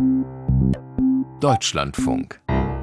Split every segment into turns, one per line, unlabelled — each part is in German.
Deutschlandfunk.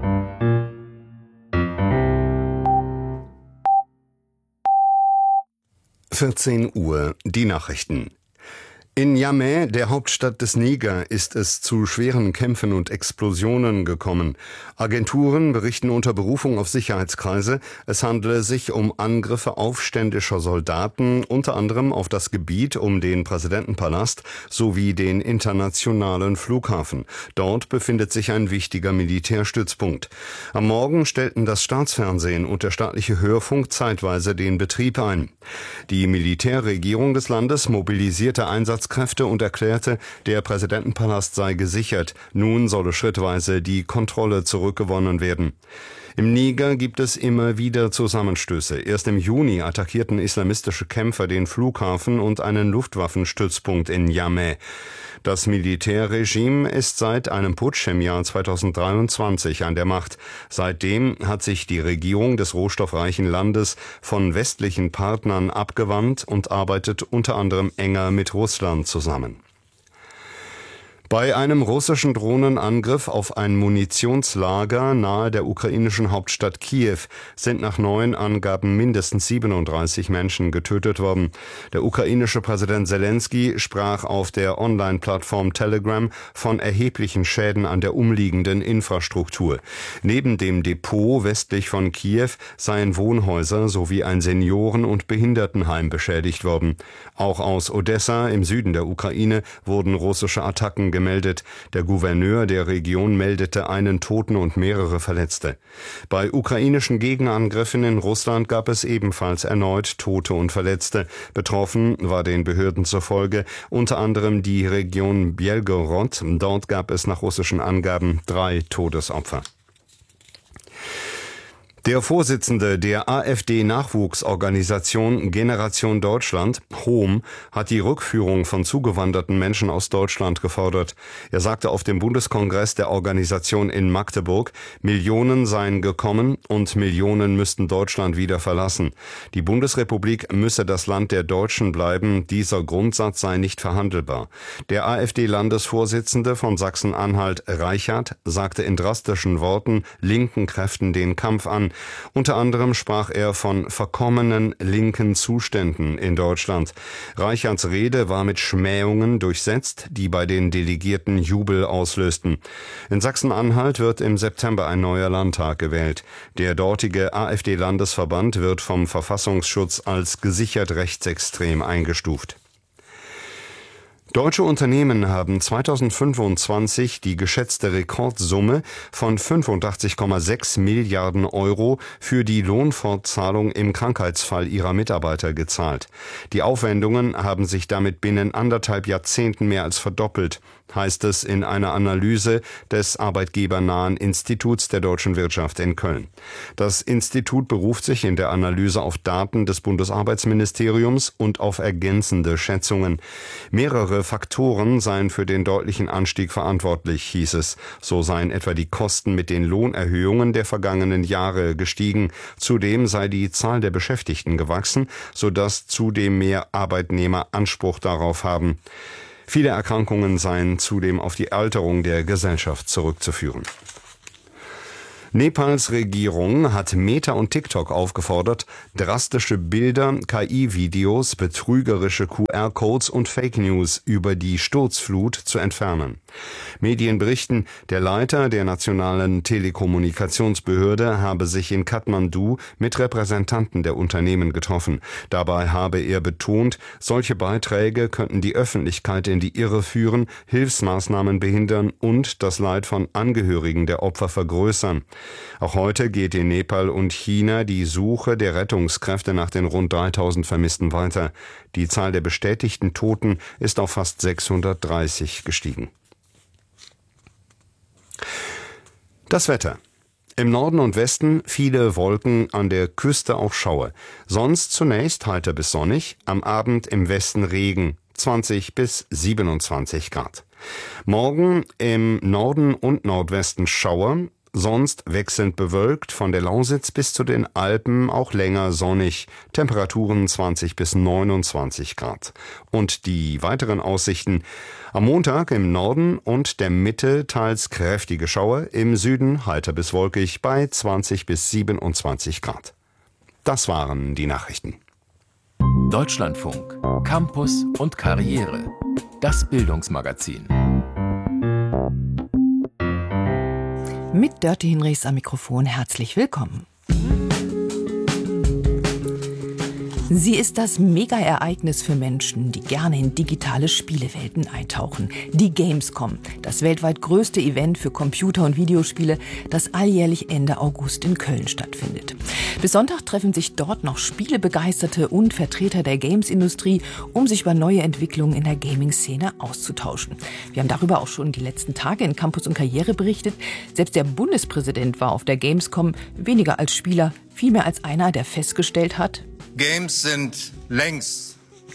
Uhr, die Nachrichten. In Niamey, der Hauptstadt des Niger, ist es zu schweren Kämpfen und Explosionen gekommen. Agenturen berichten unter Berufung auf Sicherheitskreise, es handele sich um Angriffe aufständischer Soldaten, unter anderem auf das Gebiet um den Präsidentenpalast sowie den internationalen Flughafen. Dort befindet sich ein wichtiger Militärstützpunkt. Am Morgen stellten das Staatsfernsehen und der staatliche Hörfunk zeitweise den Betrieb ein. Die Militärregierung des Landes mobilisierte Einsatzkräfte und erklärte, der Präsidentenpalast sei gesichert. Nun solle schrittweise die Kontrolle zurückgewonnen werden. Im Niger gibt es immer wieder Zusammenstöße. Erst im Juni attackierten islamistische Kämpfer den Flughafen und einen Luftwaffenstützpunkt in Niamey. Das Militärregime ist seit einem Putsch im Jahr 2023 an der Macht. Seitdem hat sich die Regierung des rohstoffreichen Landes von westlichen Partnern abgewandt und arbeitet unter anderem enger mit Russland zusammen. Bei einem russischen Drohnenangriff auf ein Munitionslager nahe der ukrainischen Hauptstadt Kiew sind nach neuen Angaben mindestens 37 Menschen getötet worden. Der ukrainische Präsident Zelensky sprach auf der Online-Plattform Telegram von erheblichen Schäden an der umliegenden Infrastruktur. Neben dem Depot westlich von Kiew seien Wohnhäuser sowie ein Senioren- und Behindertenheim beschädigt worden. Auch aus Odessa im Süden der Ukraine wurden russische Attacken gemeldet. Der Gouverneur der Region meldete einen Toten und mehrere Verletzte. Bei ukrainischen Gegenangriffen in Russland gab es ebenfalls erneut Tote und Verletzte. Betroffen war den Behörden zufolge unter anderem die Region Belgorod. Dort gab es nach russischen Angaben 3 Todesopfer. Der Vorsitzende der AfD-Nachwuchsorganisation Generation Deutschland, HOM, hat die Rückführung von zugewanderten Menschen aus Deutschland gefordert. Er sagte auf dem Bundeskongress der Organisation in Magdeburg, Millionen seien gekommen und Millionen müssten Deutschland wieder verlassen. Die Bundesrepublik müsse das Land der Deutschen bleiben, dieser Grundsatz sei nicht verhandelbar. Der AfD-Landesvorsitzende von Sachsen-Anhalt, Reichert, sagte in drastischen Worten linken Kräften den Kampf an. Unter anderem sprach er von verkommenen linken Zuständen in Deutschland. Reicherts Rede war mit Schmähungen durchsetzt, die bei den Delegierten Jubel auslösten. In Sachsen-Anhalt wird im September ein neuer Landtag gewählt. Der dortige AfD-Landesverband wird vom Verfassungsschutz als gesichert rechtsextrem eingestuft. Deutsche Unternehmen haben 2025 die geschätzte Rekordsumme von 85,6 Milliarden Euro für die Lohnfortzahlung im Krankheitsfall ihrer Mitarbeiter gezahlt. Die Aufwendungen haben sich damit binnen 1,5 Jahrzehnten mehr als verdoppelt, heißt es in einer Analyse des arbeitgebernahen Instituts der deutschen Wirtschaft in Köln. Das Institut beruft sich in der Analyse auf Daten des Bundesarbeitsministeriums und auf ergänzende Schätzungen. Mehrere Faktoren seien für den deutlichen Anstieg verantwortlich, hieß es. So seien etwa die Kosten mit den Lohnerhöhungen der vergangenen Jahre gestiegen. Zudem sei die Zahl der Beschäftigten gewachsen, sodass zudem mehr Arbeitnehmer Anspruch darauf haben. Viele Erkrankungen seien zudem auf die Alterung der Gesellschaft zurückzuführen. Nepals Regierung hat Meta und TikTok aufgefordert, drastische Bilder, KI-Videos, betrügerische QR-Codes und Fake News über die Sturzflut zu entfernen. Medien berichten, der Leiter der nationalen Telekommunikationsbehörde habe sich in Kathmandu mit Repräsentanten der Unternehmen getroffen. Dabei habe er betont, solche Beiträge könnten die Öffentlichkeit in die Irre führen, Hilfsmaßnahmen behindern und das Leid von Angehörigen der Opfer vergrößern. Auch heute geht in Nepal und China die Suche der Rettungskräfte nach den rund 3000 Vermissten weiter. Die Zahl der bestätigten Toten ist auf fast 630 gestiegen. Das Wetter. Im Norden und Westen viele Wolken, an der Küste auch Schauer. Sonst zunächst heiter bis sonnig, am Abend im Westen Regen, 20 bis 27 Grad. Morgen im Norden und Nordwesten Schauer, sonst wechselnd bewölkt, von der Lausitz bis zu den Alpen auch länger sonnig, Temperaturen 20 bis 29 Grad. Und die weiteren Aussichten: am Montag im Norden und der Mitte teils kräftige Schauer, im Süden heiter bis wolkig bei 20 bis 27 Grad. Das waren die Nachrichten.
Deutschlandfunk, Campus und Karriere. Das Bildungsmagazin.
Mit Dörte Hinrichs am Mikrofon herzlich willkommen. Sie ist das Mega-Ereignis für Menschen, die gerne in digitale Spielewelten eintauchen. Die Gamescom, das weltweit größte Event für Computer- und Videospiele, das alljährlich Ende August in Köln stattfindet. Bis Sonntag treffen sich dort noch Spielebegeisterte und Vertreter der Games-Industrie, um sich über neue Entwicklungen in der Gaming-Szene auszutauschen. Wir haben darüber auch schon die letzten Tage in Campus und Karriere berichtet. Selbst der Bundespräsident war auf der Gamescom weniger als Spieler, vielmehr als einer, der festgestellt hat:
Games sind längst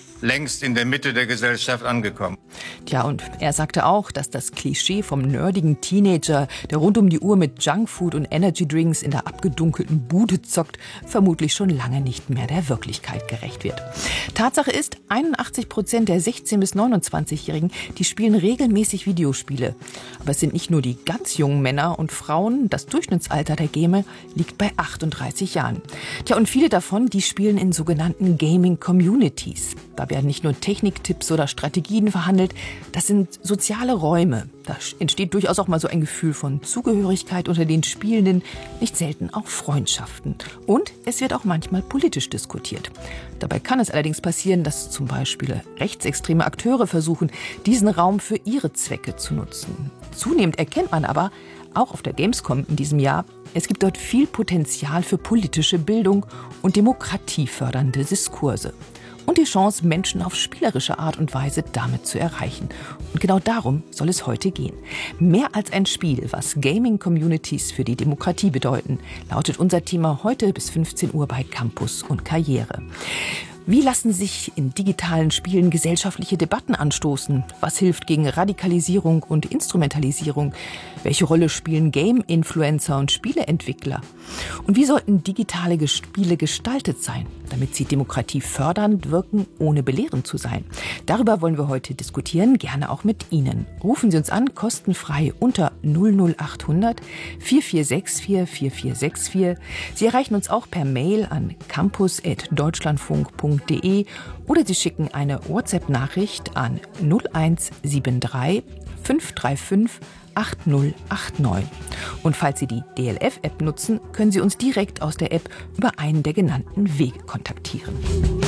in der Mitte der Gesellschaft angekommen.
Tja, und er sagte auch, dass das Klischee vom nerdigen Teenager, der rund um die Uhr mit Junkfood und Energydrinks in der abgedunkelten Bude zockt, vermutlich schon lange nicht mehr der Wirklichkeit gerecht wird. Tatsache ist, 81% der 16- bis 29-Jährigen, die spielen regelmäßig Videospiele. Aber es sind nicht nur die ganz jungen Männer und Frauen, das Durchschnittsalter der Gamer liegt bei 38 Jahren. Tja, und viele davon, die spielen in sogenannten Gaming-Communities. Da werden nicht nur Techniktipps oder Strategien verhandelt, das sind soziale Räume. Da entsteht durchaus auch mal so ein Gefühl von Zugehörigkeit unter den Spielenden, nicht selten auch Freundschaften. Und es wird auch manchmal politisch diskutiert. Dabei kann es allerdings passieren, dass zum Beispiel rechtsextreme Akteure versuchen, diesen Raum für ihre Zwecke zu nutzen. Zunehmend erkennt man aber, auch auf der Gamescom in diesem Jahr, es gibt dort viel Potenzial für politische Bildung und demokratiefördernde Diskurse. Und die Chance, Menschen auf spielerische Art und Weise damit zu erreichen. Und genau darum soll es heute gehen. Mehr als ein Spiel, was Gaming-Communities für die Demokratie bedeuten, lautet unser Thema heute bis 15 Uhr bei Campus und Karriere. Wie lassen sich in digitalen Spielen gesellschaftliche Debatten anstoßen? Was hilft gegen Radikalisierung und Instrumentalisierung? Welche Rolle spielen Game-Influencer und Spieleentwickler? Und wie sollten digitale Spiele gestaltet sein, damit sie demokratiefördernd wirken, ohne belehrend zu sein? Darüber wollen wir heute diskutieren, gerne auch mit Ihnen. Rufen Sie uns an, kostenfrei unter 00800 4464 4464. Sie erreichen uns auch per Mail an campus@deutschlandfunk.de oder Sie schicken eine WhatsApp-Nachricht an 0173 535 8089. Und falls Sie die DLF-App nutzen, können Sie uns direkt aus der App über einen der genannten Wege kontaktieren.